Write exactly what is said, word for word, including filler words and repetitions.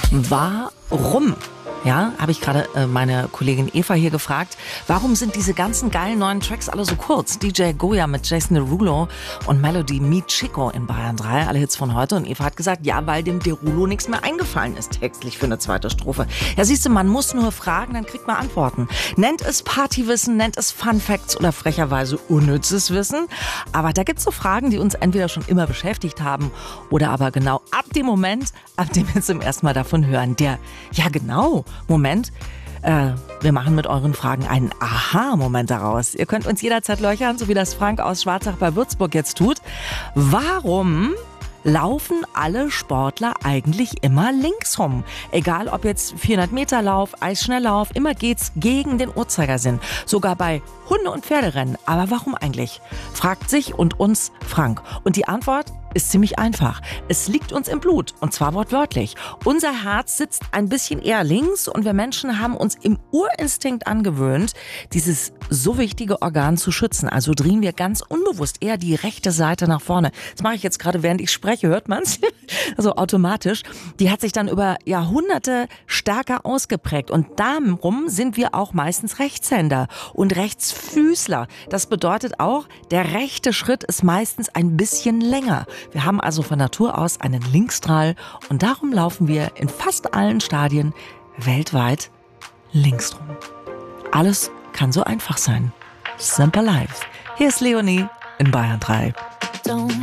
Warum? Ja, habe ich gerade äh, meine Kollegin Eva hier gefragt. Warum sind diese ganzen geilen neuen Tracks alle so kurz? D J Goya mit Jason Derulo und Melody Mi Chico in Bayern drei, alle Hits von heute. Und Eva hat gesagt, ja, weil dem Derulo nichts mehr eingefallen ist textlich für eine zweite Strophe. Ja, siehst du, man muss nur fragen, dann kriegt man Antworten. Nennt es Partywissen, nennt es Fun Facts oder frecherweise unnützes Wissen. Aber da gibt's so Fragen, die uns entweder schon immer beschäftigt haben oder aber genau ab dem Moment, ab dem wir zum ersten Mal davon hören. Der, ja genau, Moment, äh, wir machen mit euren Fragen einen Aha-Moment daraus. Ihr könnt uns jederzeit löchern, so wie das Frank aus Schwarzach bei Würzburg jetzt tut. Warum laufen alle Sportler eigentlich immer links rum? Egal ob jetzt vierhundert Meter Lauf, Eisschnelllauf, immer geht's gegen den Uhrzeigersinn. Sogar bei Hunde- und Pferderennen. Aber warum eigentlich? Fragt sich und uns Frank. Und die Antwort ist ziemlich einfach. Es liegt uns im Blut, und zwar wortwörtlich. Unser Herz sitzt ein bisschen eher links und wir Menschen haben uns im Urinstinkt angewöhnt, dieses so wichtige Organ zu schützen. Also drehen wir ganz unbewusst eher die rechte Seite nach vorne. Das mache ich jetzt gerade, während ich spreche, hört man's? Also automatisch. Die hat sich dann über Jahrhunderte stärker ausgeprägt und darum sind wir auch meistens Rechtshänder und Rechtsfüßler. Das bedeutet auch, der rechte Schritt ist meistens ein bisschen länger. Wir haben also von Natur aus einen Linksstrahl und darum laufen wir in fast allen Stadien weltweit links rum. Alles kann so einfach sein. Simple Life. Hier ist Leonie in Bayern drei.